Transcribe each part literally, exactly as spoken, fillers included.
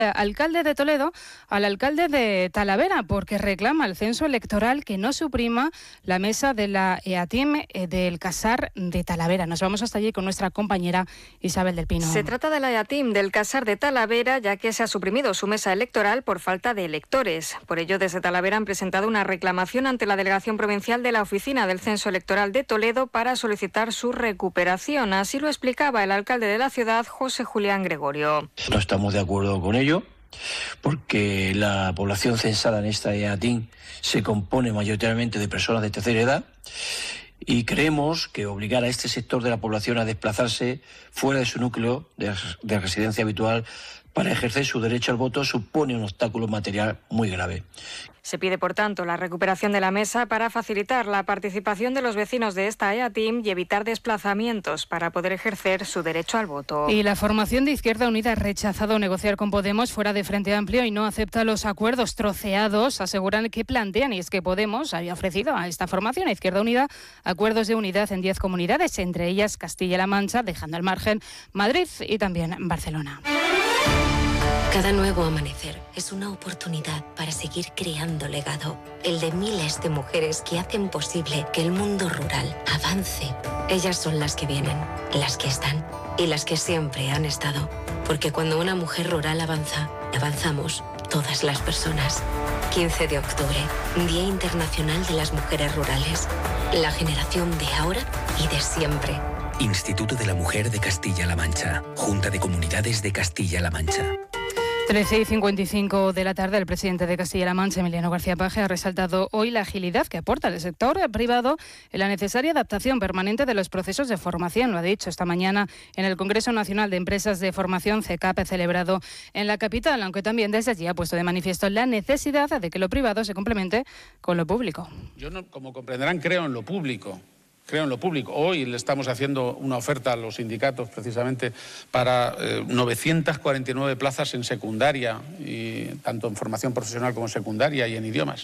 alcalde de Toledo al alcalde de Talavera porque reclama el censo electoral que no suprima la mesa de la EATIM del Casar de Talavera. Nos vamos hasta allí con nuestra compañera Isabel del Pino. Se trata de la EATIM del Casar de Talavera, ya que se ha suprimido su mesa electoral por falta de electores. Por ello, desde Talavera han presentado una reclamación ante la Delegación Provincial de la Oficina del Censo Electoral de Toledo para solicitar su recuperación. Así lo explicaba el alcalde de la ciudad, José Julián Gregorio. No estamos de acuerdo con ello, porque la población censada en esta EATIM se compone mayoritariamente de personas de tercera edad y creemos que obligar a este sector de la población a desplazarse fuera de su núcleo de, de residencia habitual para ejercer su derecho al voto supone un obstáculo material muy grave. Se pide, por tanto, la recuperación de la mesa para facilitar la participación de los vecinos de esta EATIM y evitar desplazamientos para poder ejercer su derecho al voto. Y la formación de Izquierda Unida ha rechazado negociar con Podemos fuera de Frente Amplio y no acepta los acuerdos troceados. Aseguran que plantean, y es que Podemos había ofrecido a esta formación, a Izquierda Unida, acuerdos de unidad en diez comunidades, entre ellas Castilla-La Mancha, dejando al margen Madrid y también Barcelona. Cada nuevo amanecer es una oportunidad para seguir creando legado, el de miles de mujeres que hacen posible que el mundo rural avance. Ellas son las que vienen, las que están y las que siempre han estado, porque cuando una mujer rural avanza, avanzamos todas las personas. quince de octubre, Día Internacional de las Mujeres Rurales, la generación de ahora y de siempre. Instituto de la Mujer de Castilla-La Mancha, Junta de Comunidades de Castilla-La Mancha. trece y cincuenta y cinco de la tarde, el presidente de Castilla-La Mancha, Emiliano García Paje, ha resaltado hoy la agilidad que aporta el sector privado en la necesaria adaptación permanente de los procesos de formación. Lo ha dicho esta mañana en el Congreso Nacional de Empresas de Formación, C E C A P, celebrado en la capital, aunque también desde allí ha puesto de manifiesto la necesidad de que lo privado se complemente con lo público. Yo, no, como comprenderán, creo en lo público. Creo en lo público. Hoy le estamos haciendo una oferta a los sindicatos precisamente para eh, novecientas cuarenta y nueve plazas en secundaria, y tanto en formación profesional como en secundaria y en idiomas.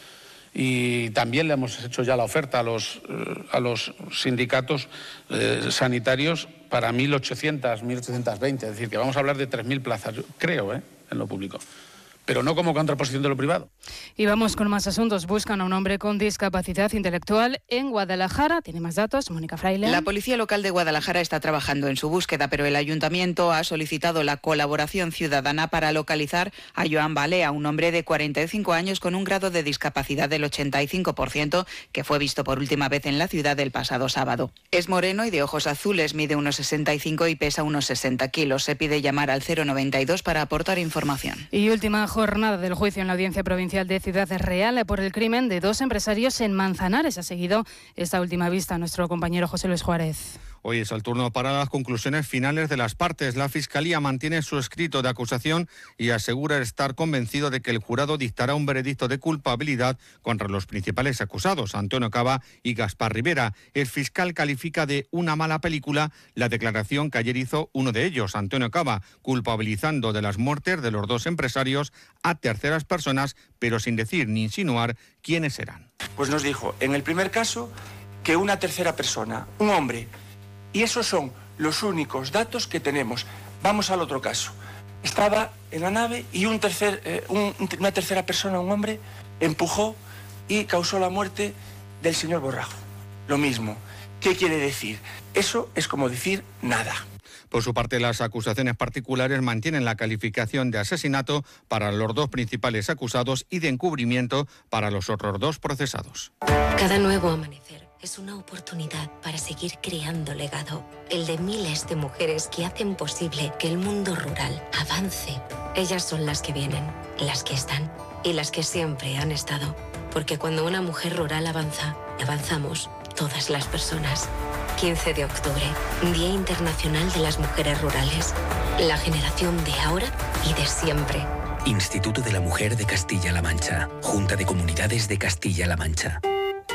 Y también le hemos hecho ya la oferta a los, eh, a los sindicatos eh, sanitarios para mil ochocientas, mil ochocientas veinte. Es decir, que vamos a hablar de tres mil plazas, yo creo, ¿eh? en lo público. Pero no como contraposición de lo privado. Y vamos con más asuntos. Buscan a un hombre con discapacidad intelectual en Guadalajara. Tiene más datos, Mónica Fraile. La Policía Local de Guadalajara está trabajando en su búsqueda, pero el Ayuntamiento ha solicitado la colaboración ciudadana para localizar a Joan Balea, un hombre de cuarenta y cinco años con un grado de discapacidad del ochenta y cinco por ciento, que fue visto por última vez en la ciudad el pasado sábado. Es moreno y de ojos azules, mide unos sesenta y cinco y pesa unos sesenta kilos. Se pide llamar al cero noventa y dos para aportar información. Y última jornada del juicio en la Audiencia Provincial de Ciudad Real por el crimen de dos empresarios en Manzanares. Ha seguido esta última vista nuestro compañero José Luis Juárez. Hoy es el turno para las conclusiones finales de las partes. La Fiscalía mantiene su escrito de acusación y asegura estar convencido de que el jurado dictará un veredicto de culpabilidad contra los principales acusados, Antonio Cava y Gaspar Rivera. El fiscal califica de una mala película la declaración que ayer hizo uno de ellos, Antonio Cava, culpabilizando de las muertes de los dos empresarios a terceras personas, pero sin decir ni insinuar quiénes eran. Pues nos dijo, en el primer caso, que una tercera persona, un hombre. Y esos son los únicos datos que tenemos. Vamos al otro caso. Estaba en la nave y un tercer, eh, un, una tercera persona, un hombre, empujó y causó la muerte del señor Borrajo. Lo mismo. ¿Qué quiere decir? Eso es como decir nada. Por su parte, las acusaciones particulares mantienen la calificación de asesinato para los dos principales acusados y de encubrimiento para los otros dos procesados. Cada nuevo amanecer es una oportunidad para seguir creando legado, el de miles de mujeres que hacen posible que el mundo rural avance. Ellas son las que vienen, las que están y las que siempre han estado, porque cuando una mujer rural avanza, avanzamos todas las personas. quince de octubre, Día Internacional de las Mujeres Rurales, la generación de ahora y de siempre. Instituto de la Mujer de Castilla-La Mancha, Junta de Comunidades de Castilla-La Mancha.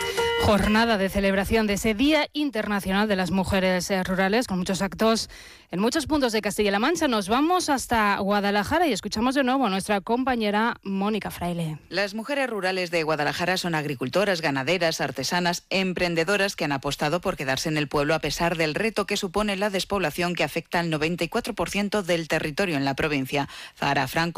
Jornada de celebración de ese Día Internacional de las Mujeres Rurales, con muchos actos en muchos puntos de Castilla-La Mancha. Nos vamos hasta Guadalajara y escuchamos de nuevo a nuestra compañera Mónica Fraile. Las mujeres rurales de Guadalajara son agricultoras, ganaderas, artesanas, emprendedoras que han apostado por quedarse en el pueblo a pesar del reto que supone la despoblación que afecta al noventa y cuatro por ciento del territorio en la provincia. Zahara Franco